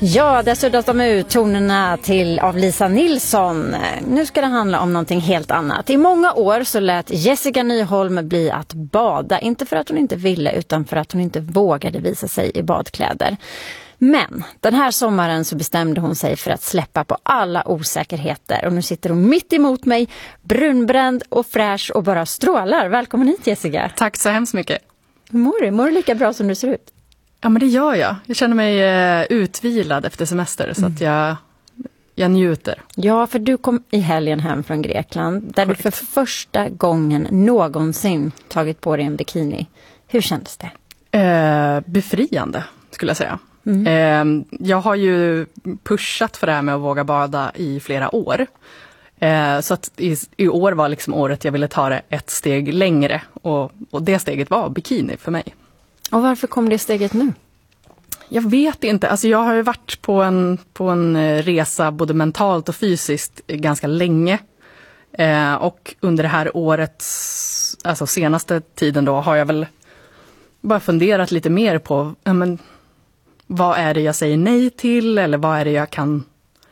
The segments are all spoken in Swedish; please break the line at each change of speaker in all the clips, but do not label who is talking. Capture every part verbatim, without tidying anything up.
Ja, där suddas de ut tonerna till av Lisa Nilsson. Nu ska det handla om någonting helt annat. I många år så lät Jessica Nyholm bli att bada. Inte för att hon inte ville utan för att hon inte vågade visa sig i badkläder. Men den här sommaren så bestämde hon sig för att släppa på alla osäkerheter. Och nu sitter hon mitt emot mig, brunbränd och fräsch och bara strålar. Välkommen hit, Jessica.
Tack så hemskt mycket.
Hur mår du? Mår du lika bra som du ser ut?
Ja, men det gör jag. Jag känner mig eh, utvilad efter semester så mm. att jag, jag njuter.
Ja, för du kom i helgen hem från Grekland där Correct. Du för första gången någonsin tagit på dig en bikini. Hur kändes det?
Eh, befriande skulle jag säga. Mm. Eh, jag har ju pushat för det här med att våga bada i flera år. Eh, så att i, i år var liksom året jag ville ta det ett steg längre och, och det steget var bikini för mig.
Och varför kom det steget nu?
Jag vet inte. Alltså jag har ju varit på en, på en resa både mentalt och fysiskt ganska länge. Eh, och under det här året, alltså senaste tiden då, har jag väl bara funderat lite mer på ja, men, vad är det jag säger nej till eller vad är det jag kan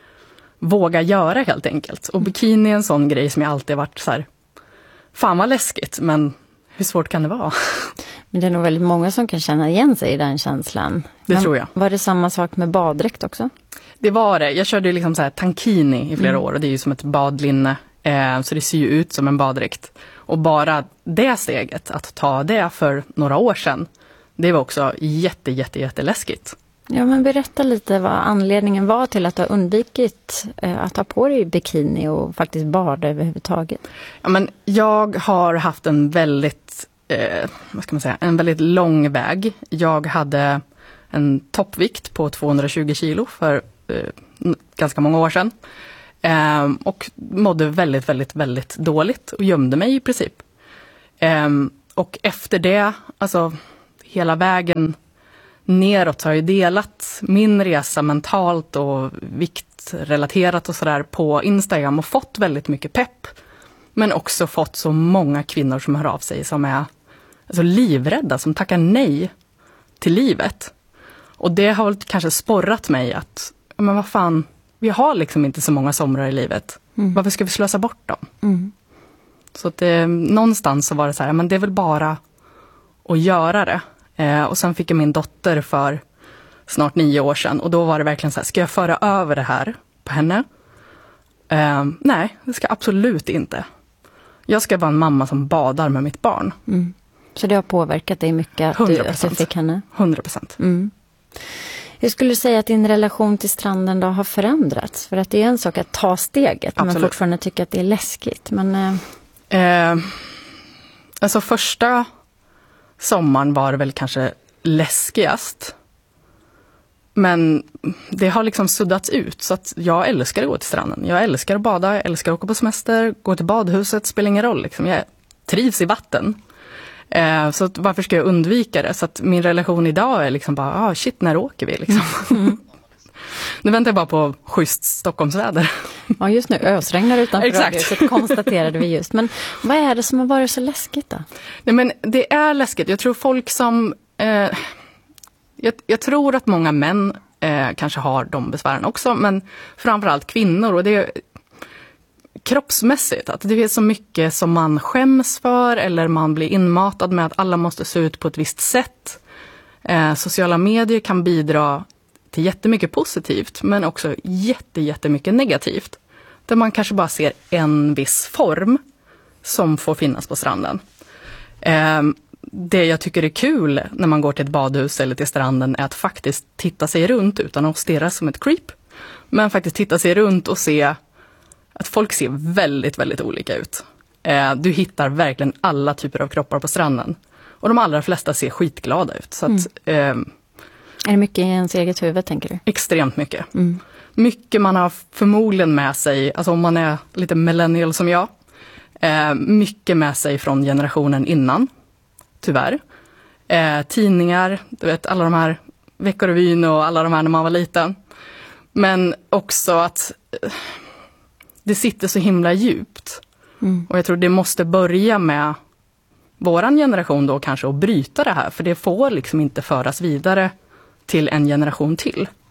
våga göra helt enkelt. Och bikini är en sån grej som jag alltid varit så här, fan vad läskigt, men hur svårt kan det vara?
Men det är nog väldigt många som kan känna igen sig i den känslan.
Det
Men
tror jag.
Var det samma sak med baddräkt också?
Det var det. Jag körde liksom så här tankini i flera mm. år och det är ju som ett badlinne. Eh, så det ser ju ut som en baddräkt. Och bara det steget, att ta det för några år sedan, det var också jätte, jätte, jätteläskigt.
Ja, men berätta lite vad anledningen var till att du har undvikit eh, att ta på dig bikini och faktiskt bada överhuvudtaget.
Ja, men jag har haft en väldigt, eh, vad ska man säga, en väldigt lång väg. Jag hade en toppvikt på tvåhundratjugo kilo för eh, ganska många år sedan. Eh, och mådde väldigt, väldigt, väldigt dåligt och gömde mig i princip. Eh, och efter det, alltså hela vägen neråt har jag delat min resa mentalt och viktrelaterat och sådär på Instagram och fått väldigt mycket pepp. Men också fått så många kvinnor som hör av sig som är alltså livrädda, som tackar nej till livet. Och det har kanske sporrat mig att, men vad fan, vi har liksom inte så många somrar i livet. Mm. Varför ska vi slösa bort dem? Mm. Så att det, någonstans så var det så här, men det är väl bara att göra det. Eh, och sen fick jag min dotter för snart nio år sedan. Och då var det verkligen så här, ska jag föra över det här på henne? Eh, nej, det ska absolut inte. Jag ska vara en mamma som badar med mitt barn.
Mm. Så det har påverkat dig mycket att, du, att du fick henne?
hundra procent.
Mm. Hur skulle du säga att din relation till stranden då har förändrats? För att det är en sak att ta steget. Absolut. Men fortfarande tycker att det är läskigt. Men, eh...
Eh, alltså första sommaren var det väl kanske läskigast. Men det har liksom suddats ut så att jag älskar att gå till stranden. Jag älskar att bada, jag älskar att åka på semester, gå till badhuset, spelar ingen roll. Liksom. Jag trivs i vatten. Eh, så att varför ska jag undvika det? Så att min relation idag är liksom bara, ah, shit, när åker vi? Liksom. Mm. Nu väntar jag bara på schysst Stockholmsväder.
Ja, just nu ösregnar utanför radiohuset, konstaterade vi just. Men vad är det som har varit så läskigt då?
Nej, men det är läskigt. Jag tror folk som... Eh, jag, jag tror att många män eh, kanske har de besvären också. Men framförallt kvinnor. Och det är kroppsmässigt. Att det är så mycket som man skäms för. Eller man blir inmatad med att alla måste se ut på ett visst sätt. Eh, sociala medier kan bidra till jättemycket positivt men också jätte, jättemycket negativt. Där man kanske bara ser en viss form som får finnas på stranden. Eh, det jag tycker är kul när man går till ett badhus eller till stranden är att faktiskt titta sig runt utan att stirra som ett creep. Men faktiskt titta sig runt och se att folk ser väldigt, väldigt olika ut. Eh, du hittar verkligen alla typer av kroppar på stranden. Och de allra flesta ser skitglada ut. Så att... Eh,
Är det mycket i ens eget huvud, tänker du?
Extremt mycket. Mm. Mycket man har förmodligen med sig, alltså om man är lite millennial som jag, eh, mycket med sig från generationen innan, tyvärr. Eh, tidningar, du vet, alla de här Veckorevyn och alla de här när man var liten. Men också att eh, det sitter så himla djupt. Mm. Och jag tror det måste börja med våran generation då kanske att bryta det här. För det får liksom inte föras vidare till en generation till.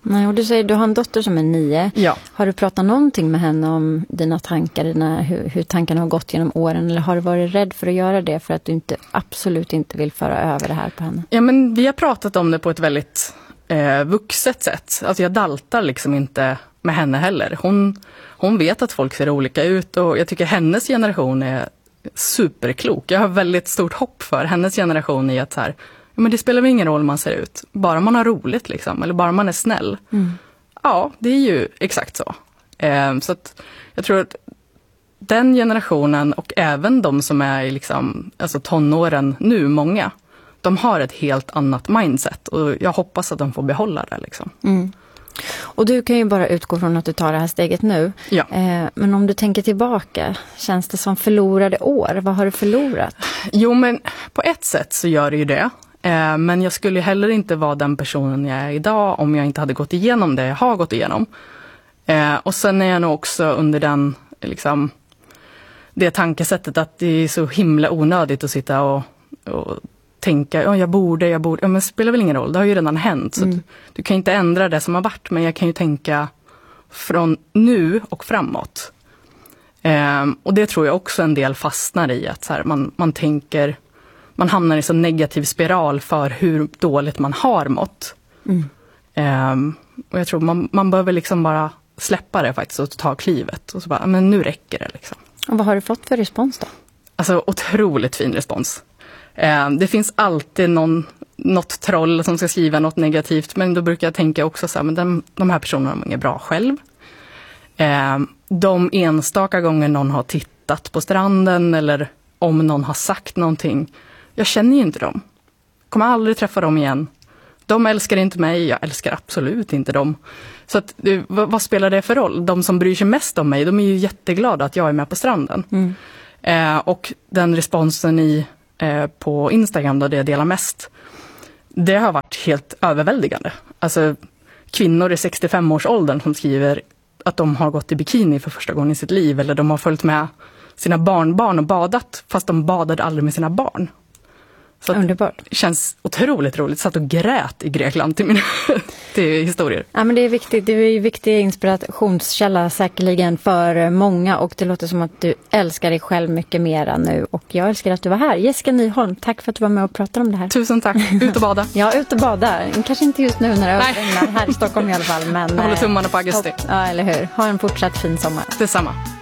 Nej, och du säger du har en dotter som är nio.
Ja.
Har du pratat någonting med henne om dina tankar, dina, hur, hur tankarna har gått genom åren? Eller har du varit rädd för att göra det för att du inte, absolut inte vill föra över det här på henne?
Ja, men vi har pratat om det på ett väldigt eh, vuxet sätt. Alltså jag daltar liksom inte med henne heller. Hon, hon vet att folk ser olika ut och jag tycker hennes generation är superklok. Jag har väldigt stort hopp för hennes generation i att så här, ja, men det spelar väl ingen roll man ser ut. Bara man har roligt liksom, eller bara man är snäll.
Mm.
Ja, det är ju exakt så. Eh, så att jag tror att den generationen och även de som är i liksom, alltså tonåren nu, många, de har ett helt annat mindset och jag hoppas att de får behålla det liksom.
Mm. Och du kan ju bara utgå från att du tar det här steget nu.
Ja.
Eh, men om du tänker tillbaka, känns det som förlorade år? Vad har du förlorat?
Jo, men på ett sätt så gör det ju det. Eh, men jag skulle heller inte vara den personen jag är idag om jag inte hade gått igenom det jag har gått igenom. Eh, och sen är jag nog också under den, liksom, det tankesättet att det är så himla onödigt att sitta och, och tänka, ja, jag borde, jag borde, ja, men det spelar väl ingen roll, det har ju redan hänt. Så mm. du, du kan inte ändra det som har varit, men jag kan ju tänka från nu och framåt. Eh, och det tror jag också en del fastnar i, att så här, man, man tänker, man hamnar i så negativ spiral för hur dåligt man har mått. Mm. Eh, och jag tror man, man behöver liksom bara släppa det faktiskt och ta klivet. Och så bara, men nu räcker det liksom.
Och vad har du fått för respons då?
Alltså otroligt fin respons. Eh, det finns alltid någon, något troll som ska skriva något negativt. Men då brukar jag tänka också så här, men de, de här personerna är bra själv. Eh, de enstaka gånger någon har tittat på stranden eller om någon har sagt någonting. Jag känner ju inte dem. Kommer aldrig träffa dem igen. De älskar inte mig, jag älskar absolut inte dem. Så att, vad, vad spelar det för roll? De som bryr sig mest om mig, de är ju jätteglada att jag är med på stranden. Mm. Eh, och den responsen i, eh, på Instagram då det jag delar mest, det har varit helt överväldigande. Alltså kvinnor i sextiofem-årsåldern som skriver att de har gått i bikini för första gången i sitt liv. Eller de har följt med sina barnbarn och badat fast de badade aldrig med sina barn. Så
underbart.
Det känns otroligt roligt. Satt och grät i Grekland till, min, till historier.
Ja, men det är viktigt. Det är en viktig inspirationskälla säkerligen för många. Och det låter som att du älskar dig själv mycket mera nu. Och jag älskar att du var här. Jessica Nyholm, tack för att du var med och pratade om det här.
Tusen tack. Ut och bada.
Ja, ut och bada. Kanske inte just nu när det regnar här i Stockholm i alla fall. Men,
jag håller tummarna på augusti.
Ja, eller hur. Ha en fortsatt fin sommar.
Detsamma.